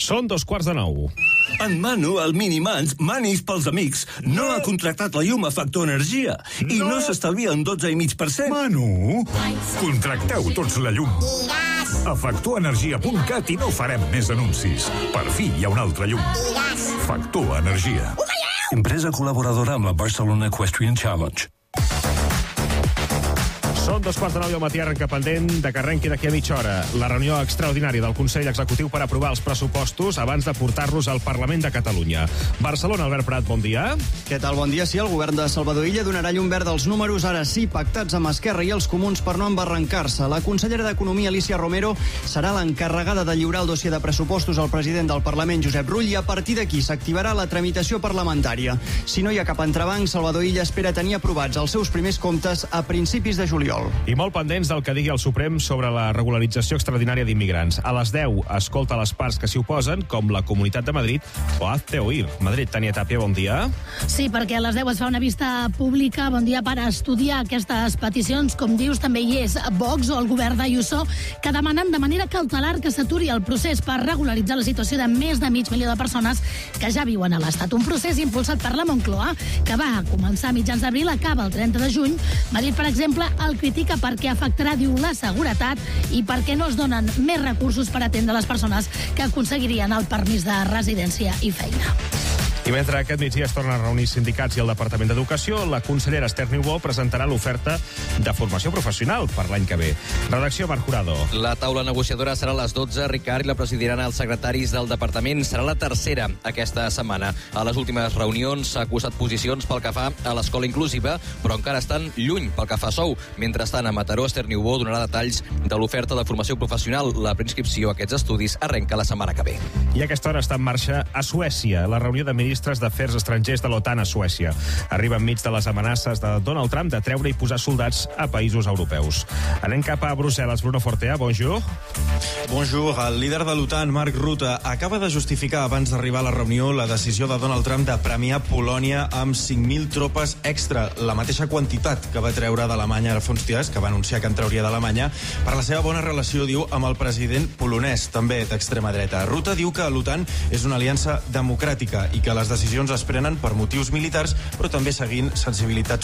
Són 8:45. En Manu, el Minimans, Manis pels amics, no ha contractat la llum a Factor Energia i no s'estalvia un 12,5%. Manu, contracteu tots la llum. A factorenergia.cat i no farem més anuncis. Per fi hi ha una altra llum. Factor Energia. Empresa col·laboradora amb la Barcelona Equestrian Challenge. Són 8:45 al matí, arrenca pendent de que arrenqui d'aquí a mitja hora la reunió extraordinària del Consell Executiu per aprovar els pressupostos abans de portar-los al Parlament de Catalunya. Barcelona, Albert Prat, bon dia. Què tal? Bon dia. Sí, el govern de Salvador Illa donarà llum verda als números, ara sí, pactats amb Esquerra i els Comuns per no embarrancar-se. La consellera d'Economia, Alícia Romero, serà l'encarregada de lliurar el dossier de pressupostos al president del Parlament, Josep Rull, i a partir d'aquí s'activarà la tramitació parlamentària. Si no hi ha cap entrebanc, Salvador Illa espera tenir aprovats els seus primers comptes a principis de juliol. I molt pendents del que digui el Suprem sobre la regularització extraordinària d'immigrants. A les 10 escolta les parts que s'hi oposen, com la Comunitat de Madrid o Hazte Oír. Madrid, Tania Tàpia, bon dia. Sí, perquè a les 10 es fa una vista pública, bon dia, per estudiar aquestes peticions. Com dius, també hi és Vox o el govern d'Ayuso, que demanen de manera cautelar que s'aturi el procés per regularitzar la situació de més de 500.000 de persones que ja viuen a l'Estat. Un procés impulsat per la Moncloa, que va començar a mitjans d'abril, acaba el 30 de juny. Madrid, per exemple, el critica perquè afectarà, diu, la seguretat i perquè no es donen més recursos per atendre les persones que aconseguirien el permís de residència i feina. I mentre aquest migdia es tornen a reunir sindicats i el Departament d'Educació, la consellera Esther Niubó presentarà l'oferta de formació professional per l'any que ve. Redacció, Marc Jurado. La taula negociadora serà a les 12. Ricard, i la presidiran els secretaris del departament. Serà la tercera aquesta setmana. A les últimes reunions s'ha acusat posicions pel que fa a l'escola inclusiva, però encara estan lluny pel que fa a sou. Mentrestant, a Mataró, Esther Niubó donarà detalls de l'oferta de formació professional. La preinscripció a aquests estudis arrenca la setmana que ve. I a aquesta hora està en marxa a Suècia la reunió de ministres d'Afers Estrangers de l'OTAN a Suècia. Arriba enmig de les amenaces de Donald Trump de treure i posar soldats a països europeus. Anem cap a Brussel·les. Bruno Fortea, bonjour. Bonjour. El líder de l'OTAN, Mark Rutte, acaba de justificar abans d'arribar a la reunió la decisió de Donald Trump de premiar Polònia amb 5.000 tropes extra, la mateixa quantitat que va treure d'Alemanya ara fa uns dies, que va anunciar que en trauria d'Alemanya, per la seva bona relació, diu, amb el president polonès, també d'extrema dreta. Rutte diu que l'OTAN és una aliança democràtica i que les decisions es prenen per motius militars, però també seguint sensibilitats